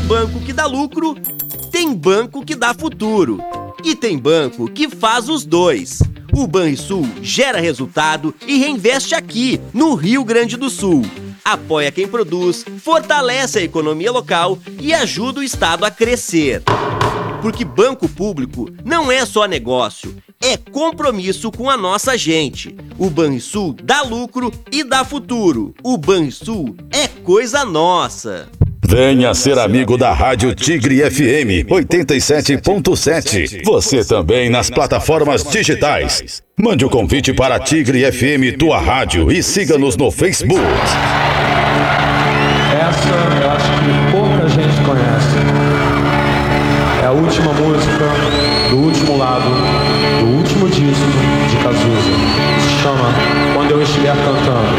banco que dá lucro, tem banco que dá futuro. E tem banco que faz os dois. O Banrisul gera resultado e reinveste aqui, no Rio Grande do Sul. Apoia quem produz, fortalece a economia local e ajuda o Estado a crescer. Porque banco público não é só negócio, é compromisso com a nossa gente. O Banrisul dá lucro e dá futuro. O Banrisul é coisa nossa. Venha ser amigo da Rádio Tigre FM 87.7. Você também nas plataformas digitais. Mande o convite para a Tigre FM, tua rádio, e siga-nos no Facebook. Essa eu acho que pouca gente conhece. É a última música do último lado, do último disco de Cazuza. Se chama Quando Eu Estiver Cantando.